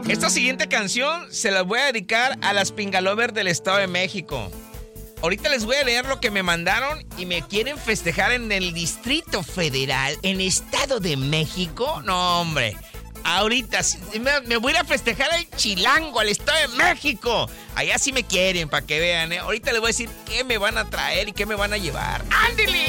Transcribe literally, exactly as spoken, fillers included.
Esta siguiente canción se la voy a dedicar a las Pingalovers del Estado de México. Ahorita les voy a leer lo que me mandaron y me quieren festejar en el Distrito Federal, en Estado de México. No, hombre. Ahorita me, me voy a ir a festejar al Chilango, al Estado de México. Allá sí me quieren, para que vean, ¿eh? Ahorita les voy a decir qué me van a traer y qué me van a llevar. ¡Ándele!